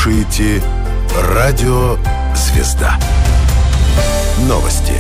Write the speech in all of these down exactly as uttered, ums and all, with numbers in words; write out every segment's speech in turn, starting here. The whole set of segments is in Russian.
слушаете Радио Звезда. Новости.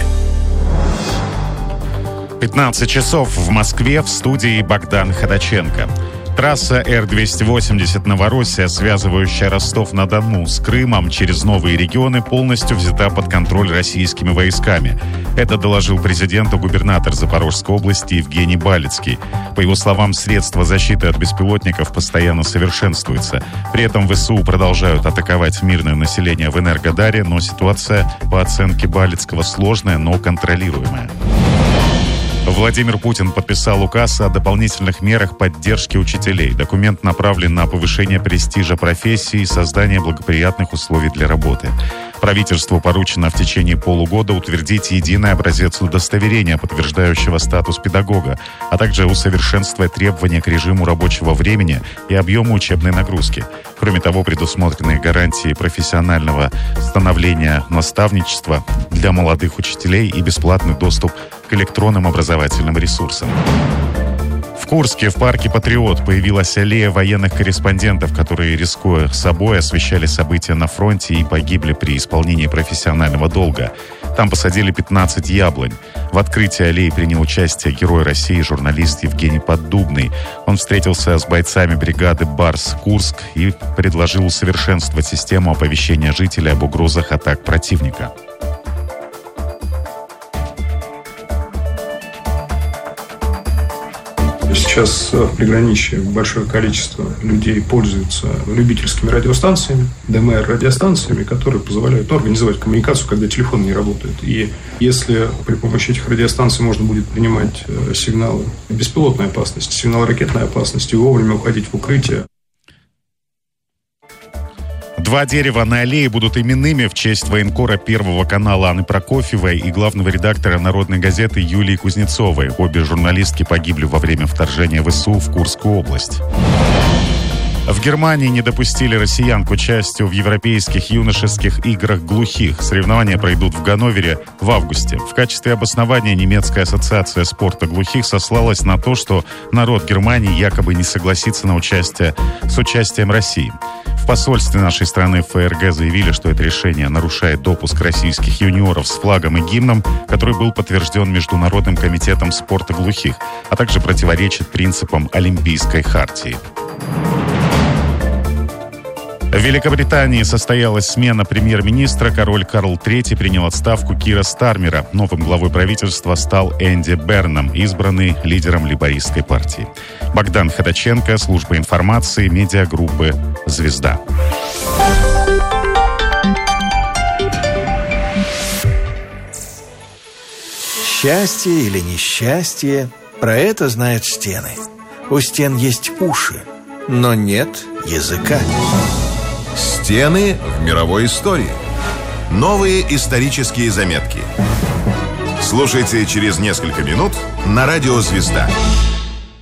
пятнадцать часов в Москве, в студии Богдан Ходаченко. Трасса Эр двести восемьдесят «Новороссия», связывающая Ростов-на-Дону с Крымом через новые регионы, полностью взята под контроль российскими войсками. Это доложил президенту губернатор Запорожской области Евгений Балицкий. По его словам, средства защиты от беспилотников постоянно совершенствуются. При этом ВСУ продолжают атаковать мирное население в Энергодаре, но ситуация, по оценке Балицкого, сложная, но контролируемая. Владимир Путин подписал указ о дополнительных мерах поддержки учителей. Документ направлен на повышение престижа профессии и создание благоприятных условий для работы. Правительству поручено в течение полугода утвердить единый образец удостоверения, подтверждающего статус педагога, а также усовершенствовать требования к режиму рабочего времени и объему учебной нагрузки. Кроме того, предусмотрены гарантии профессионального становления наставничества для молодых учителей и бесплатный доступ к электронным образовательным ресурсам. В Курске в парке «Патриот» появилась аллея военных корреспондентов, которые, рискуя собой, освещали события на фронте и погибли при исполнении профессионального долга. Там посадили пятнадцать яблонь. В открытии аллеи принял участие герой России, журналист Евгений Поддубный. Он встретился с бойцами бригады «Барс» Курск и предложил усовершенствовать систему оповещения жителей об угрозах атак противника. Сейчас в приграничье большое количество людей пользуются любительскими радиостанциями, ДМР-радиостанциями, которые позволяют организовать коммуникацию, когда телефон не работает. И если при помощи этих радиостанций можно будет принимать сигналы беспилотной опасности, сигналы ракетной опасности и вовремя уходить в укрытие. Два дерева на аллее будут именными в честь военкора Первого канала Анны Прокофьевой и главного редактора «Народной газеты» Юлии Кузнецовой. Обе журналистки погибли во время вторжения ВСУ в Курскую область. В Германии не допустили россиян к участию в европейских юношеских играх глухих. Соревнования пройдут в Ганновере в августе. В качестве обоснования немецкая ассоциация спорта глухих сослалась на то, что народ Германии якобы не согласится на участие с участием России. В посольстве нашей страны в ФРГ заявили, что это решение нарушает допуск российских юниоров с флагом и гимном, который был подтвержден Международным комитетом спорта глухих, а также противоречит принципам Олимпийской хартии. В Великобритании состоялась смена премьер-министра. Король Карл третий принял отставку Кира Стармера. Новым главой правительства стал Энди Бернам, избранный лидером лейбористской партии. Богдан Ходаченко, служба информации, медиагруппы «Звезда». Счастье или несчастье, про это знают стены. У стен есть уши, но нет языка. Стены в мировой истории. Новые исторические заметки. Слушайте через несколько минут на Радио Звезда.